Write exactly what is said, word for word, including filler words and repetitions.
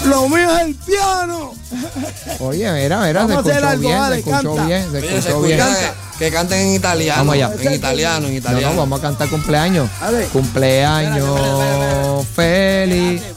Lo mío es el piano. Oye, mira, mira, Vamos se a hacer escuchó algo, bien, dale, se escuchó canta. bien, se Oye, se escuchó escucha bien. que, que canten en italiano. Vamos allá. En italiano, en No, italiano. no, vamos a cantar cumpleaños. Dale. Cumpleaños Espérate, espérate, espérate. feliz.